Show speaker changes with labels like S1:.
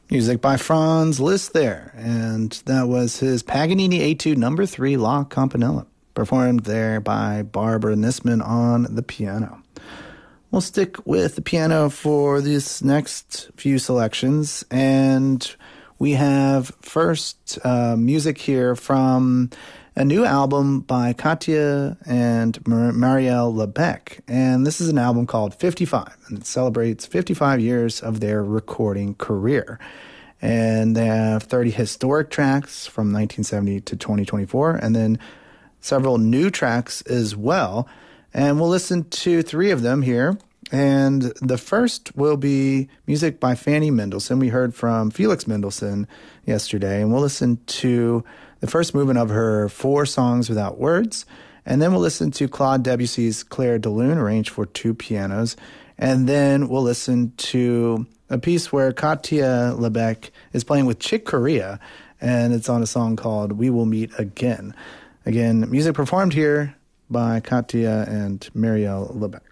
S1: Music by Franz Liszt there, and that was his Paganini Etude Number 3 La Campanella, performed there by Barbara Nisman on the piano. We'll stick with the piano for these next few selections, and we have first music here from a new album by Katya and Marielle Lebec, and this is an album called 55, and it celebrates 55 years of their recording career. And they have 30 historic tracks from 1970 to 2024, and then several new tracks as well. And we'll listen to 3 of them here. And the first will be music by Fanny Mendelssohn. We heard from Felix Mendelssohn yesterday, and we'll listen to the first movement of her 4 Songs Without Words. And then we'll listen to Claude Debussy's Clair de Lune, arranged for 2 pianos. And then we'll listen to a piece where Katya Lebec is playing with Chick Corea, and it's on a song called We Will Meet Again. Again, music performed here by Katya and Marielle Lebec.